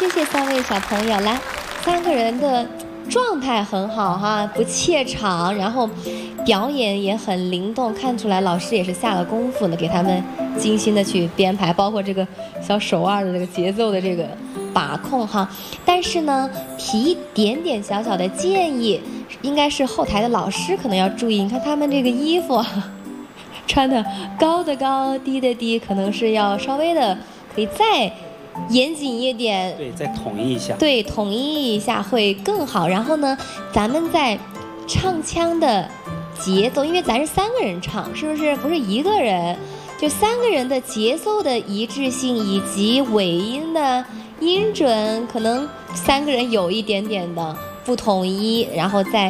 谢谢3位小朋友，来，3个人的状态很好哈，不怯场，然后表演也很灵动，看出来老师也是下了功夫的，给他们精心的去编排，包括这个小手腕的这个节奏的这个把控哈。但是呢，提一点点小小的建议，应该是后台的老师可能要注意，你看他们这个衣服穿的高的高，低的低，可能是要稍微的可以再严谨一点， 对，再统一一下， 对，统一一下会更好。然后呢，咱们在唱腔的节奏，因为咱是3个人唱，是不是？不是1个人，就3个人的节奏的一致性以及尾音的音准，可能3个人有一点点的不统一，然后再